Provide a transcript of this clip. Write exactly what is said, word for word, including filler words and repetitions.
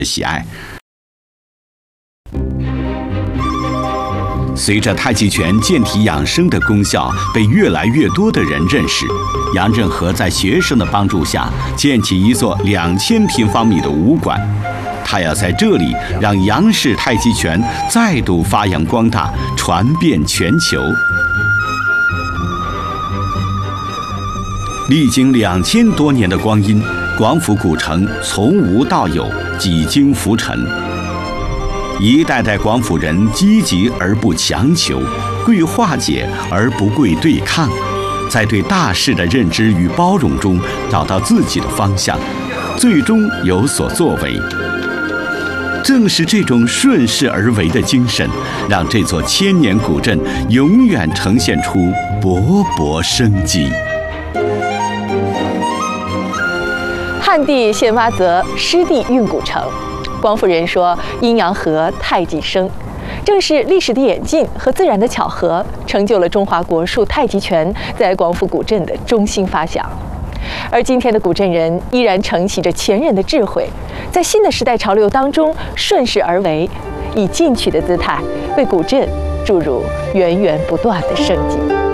喜爱。随着太极拳健体养生的功效被越来越多的人认识，杨振和在学生的帮助下建起一座两千平方米的武馆。他要在这里让杨氏太极拳再度发扬光大，传遍全球。历经两千多年的光阴，广府古城从无到有，几经浮沉。一代代广府人积极而不强求，贵化解而不贵对抗，在对大事的认知与包容中找到自己的方向，最终有所作为。正是这种顺势而为的精神，让这座千年古镇永远呈现出勃勃生机。 旱地现挖泽，湿地运古城。广府人说阴阳合，太极生，正是历史的演进和自然的巧合，成就了中华国术太极拳在广府古镇的中心发祥。而今天的古镇人依然承袭着前人的智慧，在新的时代潮流当中顺势而为，以进取的姿态为古镇注入源源不断的生机。